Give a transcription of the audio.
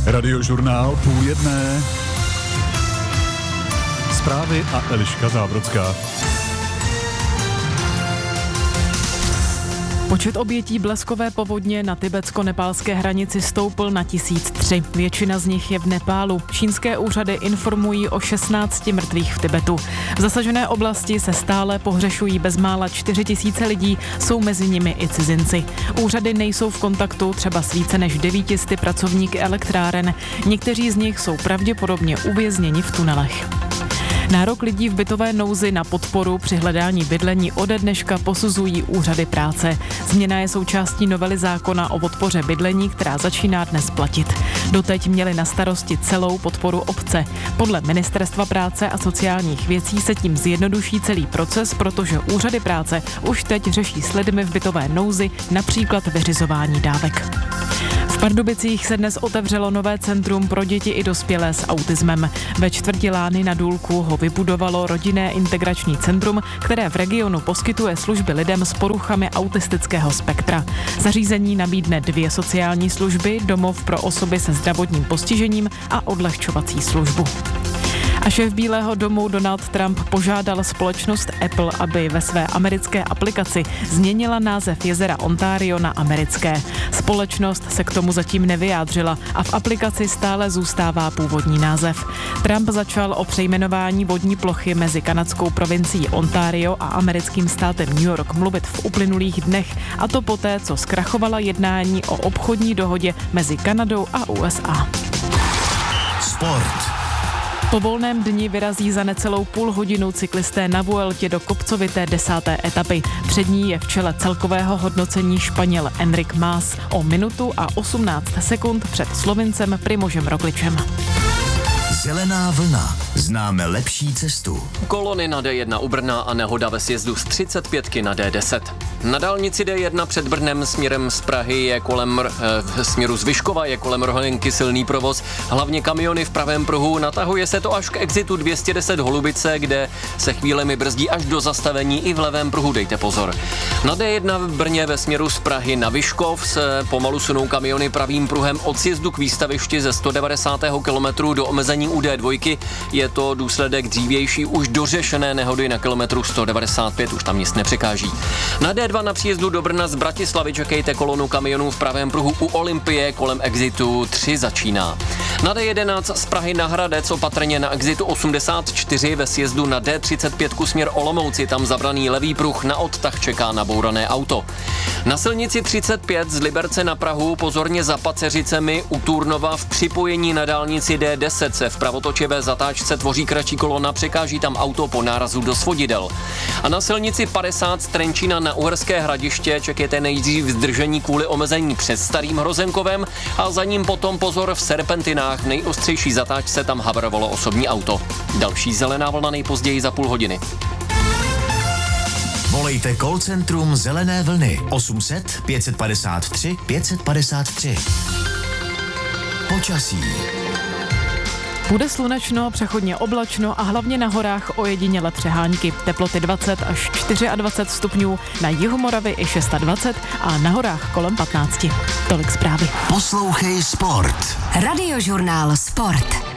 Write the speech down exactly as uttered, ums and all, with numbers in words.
Radiožurnál půl jedné. Zprávy a Eliška Zábrodská. Počet obětí bleskové povodně na tibetsko-nepálské hranici stoupl na tisíc tři. Většina z nich je v Nepálu. Čínské úřady informují o šestnácti mrtvých v Tibetu. V zasažené oblasti se stále pohřešují bezmála čtyři tisíce lidí, jsou mezi nimi i cizinci. Úřady nejsou v kontaktu třeba s více než devítisty pracovníky elektráren. Někteří z nich jsou pravděpodobně uvězněni v tunelech. Nárok lidí v bytové nouzi na podporu při hledání bydlení ode dneška posuzují úřady práce. Změna je součástí novely zákona o podpoře bydlení, která začíná dnes platit. Doteď měly na starosti celou podporu obce. Podle Ministerstva práce a sociálních věcí se tím zjednoduší celý proces, protože úřady práce už teď řeší s lidmi v bytové nouzi například vyřizování dávek. V Pardubicích se dnes otevřelo nové centrum pro děti i dospělé s autismem. Ve čtvrti Lány na Důlku ho vybudovalo rodinné integrační centrum, které v regionu poskytuje služby lidem s poruchami autistického spektra. Zařízení nabídne dvě sociální služby, domov pro osoby se zdravotním postižením a odlehčovací službu. A šéf Bílého domu Donald Trump požádal společnost Apple, aby ve své americké aplikaci změnila název jezera Ontario na americké. Společnost se k tomu zatím nevyjádřila a v aplikaci stále zůstává původní název. Trump začal o přejmenování vodní plochy mezi kanadskou provincií Ontario a americkým státem New York mluvit v uplynulých dnech, a to poté, co zkrachovala jednání o obchodní dohodě mezi Kanadou a U S A. Sport. Po volném dni vyrazí za necelou půl hodinu cyklisté na Vueltě do kopcovité desáté etapy. Před ní je v čele celkového hodnocení Španěl Enric Mas o minutu a osmnáct sekund před Slovincem Primožem Rogličem. Zelená vlna. Známe lepší cestu. Kolony na D jedna u Brna a nehoda ve sjezdu z třicet pětky na D deset. Na dálnici D jedna před Brnem směrem z Prahy je kolem v směru z Vyškova je kolem Roholinky silný provoz. Hlavně kamiony v pravém pruhu, natahuje se to až k exitu dvě stě deset Holubice, kde se chvílemi brzdí až do zastavení i v levém pruhu, dejte pozor. Na D jedna v Brně ve směru z Prahy na Vyškov se pomalu sunou kamiony pravým pruhem od sjezdu k výstavišti ze sto devadesátého kilometru do omezení u D dva. Je to důsledek dřívější už dořešené nehody na kilometru sto devadesát pět, už tam nic nepřekáží. Na D dva na příjezdu do Brna z Bratislavy čekejte kolonu kamionů v pravém pruhu u Olympie, kolem exitu tři začíná. Na D jedenáct z Prahy na Hradec opatrně na exitu osmdesát čtyři ve sjezdu na D třicet pět směr Olomouci, tam zabraný levý pruh, na odtah čeká nabourané auto. Na silnici třicet pět z Liberce na Prahu pozorně za Paceřicemi u Turnova v připojení na dálnici D deset se v pravotočivé zatáčce tvoří kratší kolona, překáží tam auto po nárazu do svodidel. A na silnici padesát z Trenčína na Uherské Hradiště čekejte nejdřív zdržení kvůli omezení před Starým Hrozenkovem a za ním potom pozor v serpentinách, v nejostřejší zatáčce tam haverovalo osobní auto. Další zelená vlna nejpozději za půl hodiny. Volejte call centrum Zelené vlny osm set pět padesát tři pět padesát tři. Počasí. Bude slunečno, přechodně oblačno a hlavně na horách ojediněle přehánky. Teploty dvacet až dvacet čtyři stupňů, na jihu Moravy i dvacet šest a na horách kolem patnáct. Tolik zprávy. Poslouchej Sport. Radiožurnál Sport.